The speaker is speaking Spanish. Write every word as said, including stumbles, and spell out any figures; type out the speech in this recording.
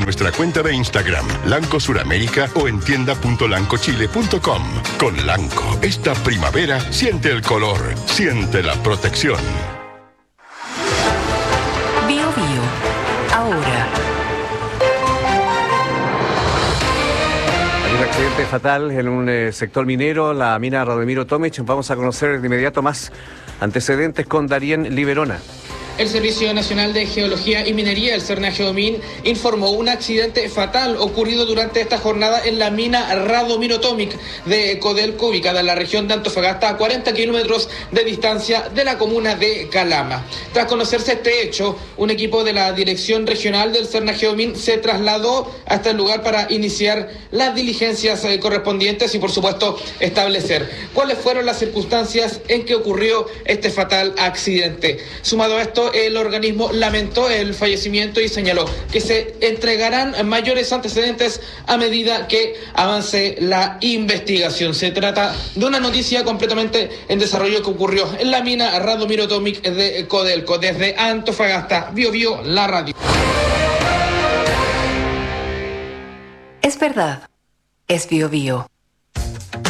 nuestra cuenta de Instagram, Lanco Suramérica, o en tienda punto lanco chile punto com. Con Lanco, esta primavera, siente el color, siente la protección. Bio Bio, ahora. Hay un accidente fatal en un eh, sector minero, la mina Radomiro Tomic. Vamos a conocer de inmediato más antecedentes con Darien Liberona. El Servicio Nacional de Geología y Minería, el Cernageomin, informó un accidente fatal ocurrido durante esta jornada en la mina Radomiro Tomic de Codelco, ubicada en la región de Antofagasta, a cuarenta kilómetros de distancia de la comuna de Calama. Tras conocerse este hecho, un equipo de la Dirección Regional del Cernageomin se trasladó hasta el lugar para iniciar las diligencias eh, correspondientes y, por supuesto, establecer cuáles fueron las circunstancias en que ocurrió este fatal accidente. Sumado a esto, el organismo lamentó el fallecimiento y señaló que se entregarán mayores antecedentes a medida que avance la investigación. Se trata de una noticia completamente en desarrollo que ocurrió en la mina Radomiro Tomic de Codelco. Desde Antofagasta, Bio Bio, la radio. Es verdad, es Bio Bio.